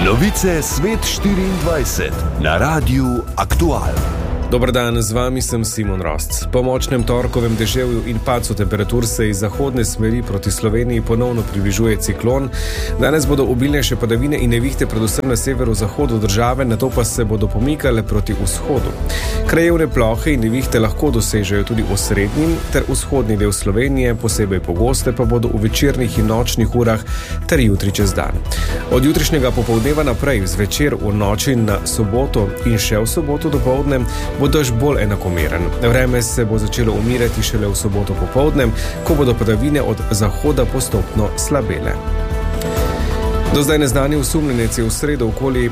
Novice Svet 24 na Radiu Aktual. Dober dan, z vami sem Simon Rosc. Po močnem torkovem deževju in padcu temperatur se iz zahodne smeri proti Sloveniji ponovno približuje ciklon. Danes bodo obilnejše padavine in nevihte predvsem na severozahodu države, nato pa se bodo pomikale proti vzhodu. Krajevne plohe in nevihte lahko dosežejo tudi osrednji ter vzhodni del Slovenije, posebej pogoste pa bodo v večernih in nočnih urah ter jutri čez dan. Od jutrišnjega popoldneva naprej, zvečer, v noči na soboto in še v soboto dopoldne bo dež bolj enakomeren. Vreme se bo začelo umirati šele v soboto popoldne, ko bodo padavine od zahoda postopno slabele. Do zdaj neznani osumljenec je v sredo okoli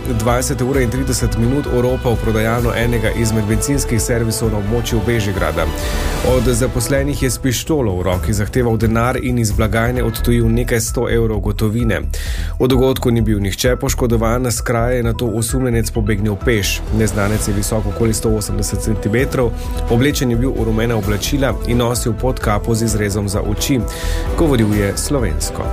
20:30 oropal prodajalno enega izmed bencinskih servisov na območju Bežigrada. Od zaposlenih je s pištolo v roki zahteval denar in iz blagajne odtujil nekaj 100 evrov gotovine. V dogodku ni bil nihče poškodovan, s kraja je nato osumljenec pobegnil peš. Neznanec je visok okoli 180 cm, oblečen je bil v rumena oblačila in nosil podkapo z izrezom za oči. Govoril je slovensko.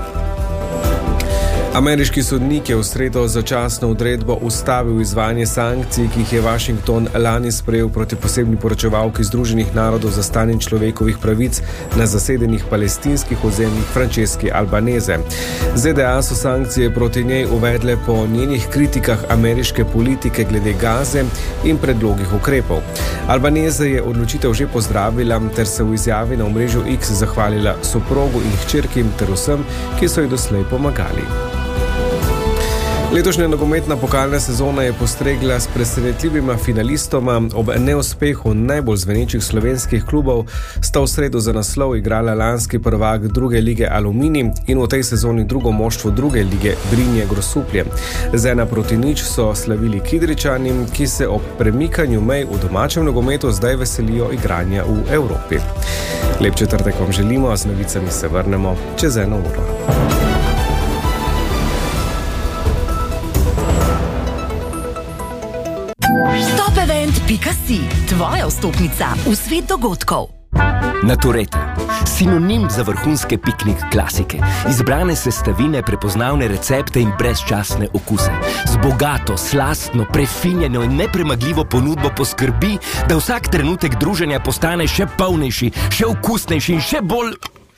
Ameriški sodnik je v sredo začasno odredbo ustavil izvajanje sankcij, ki jih je Washington lani sprejel proti posebni poročevalki Združenih narodov za stanje človekovih pravic na zasedenih palestinskih ozemljih Franceschi Albanese. ZDA so sankcije proti njej uvedle po njenih kritikah ameriške politike glede Gaze in predlogih ukrepov. Albanese je odločitev že pozdravila ter se v izjavi na omrežju X zahvalila soprogu in hčerki ter vsem, ki so ji doslej pomagali. Letošnja nogometna pokalna sezona je postregla s presenetljivima finalistoma. Ob neuspehu najbolj zvenečih slovenskih klubov sta v sredo za naslov igrala lanski prvak druge lige Aluminij in v tej sezoni drugo moštvo druge lige Brinje Grosuplje. Z 1:0 so slavili Kidričani, ki se ob premikanju mej v domačem nogometu zdaj veselijo igranja v Evropi. Lep četrtek vam želimo, a z novicami se vrnemo čez 1 uro. Topevent.si, tvoja vstopnica v svet dogodkov. Natureta, sinonim za vrhunske piknik klasike. Izbrane sestavine, prepoznavne recepte in brezčasne okuse. Z bogato, slastno, prefinjeno in nepremagljivo ponudbo poskrbi, da vsak trenutek druženja postane še polnejši, še okusnejši in še bolj...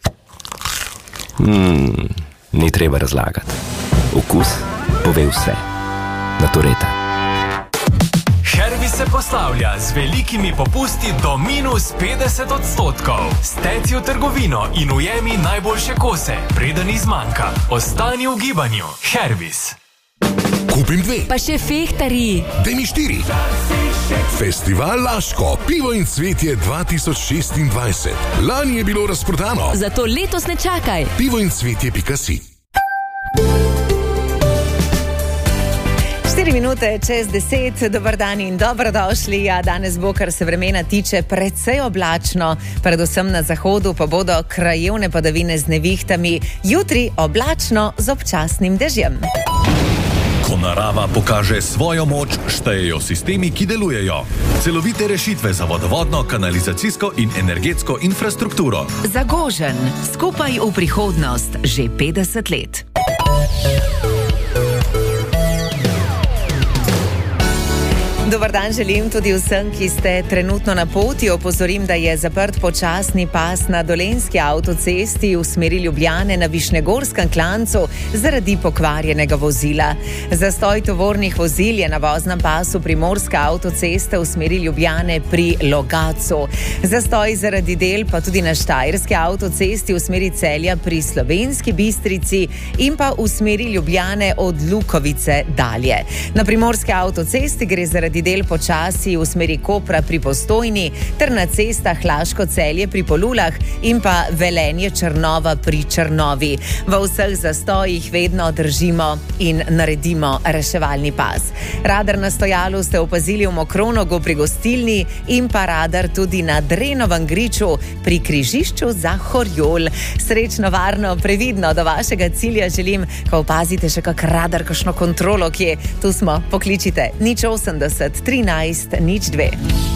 Ni treba razlagati. Okus pove vse. Natureta. Hervis se poslavlja z velikimi popusti do -50%. Steci v trgovino in ujemi najboljše kose, preden izmanjka. Ostani v gibanju. Hervis. Kupim 2. Pa še fehtari. Daj mi 4. Festival Laško, pivo in cvetje 2026. Lani je bilo razprodano. Zato letos ne čakaj. pivoincvetje.si 4 minute čez 10, dober dan in dobrodošli. Ja, danes bo, kar se vremena tiče, precej oblačno, predvsem na zahodu pa bodo krajevne padavine z nevihtami, jutri oblačno z občasnim dežjem. Ko narava pokaže svojo moč, štejejo sistemi, ki delujejo. Celovite rešitve za vodovodno, kanalizacijsko in energetsko infrastrukturo. Zagožen, skupaj v prihodnost, že 50 let. Dobar dan želim tudi vsem, ki ste trenutno na poti. Opozorim, da je zaprt počasni pas na Dolenjski avtocesti v smeri Ljubljane na Višnjegorskem klancu zaradi pokvarjenega vozila. Zastoj tovornih vozil je na voznem pasu Primorske avtoceste v smeri Ljubljane pri Logatcu. Zastoj zaradi del pa tudi na Štajerski avtocesti v smeri Celja pri Slovenski Bistrici in pa v smeri Ljubljane od Lukovice dalje. Na Primorske avtocesti gre zaradi del počasi v smeri Kopra pri Postojni ter na cestah Laško-Celje pri Polulah in pa Velenje-Črnova pri Črnovi. V vseh zastojih vedno držimo in naredimo reševalni pas. Radar na stojalu ste opazili v Mokronogu pri gostilni in pa radar tudi na Drenovem griču pri križišču za Horjol. Srečno, varno, previdno do vašega cilja želim, ko opazite še kak radar, kakšno kontrolo, kje tu smo, pokličite 080 13 02.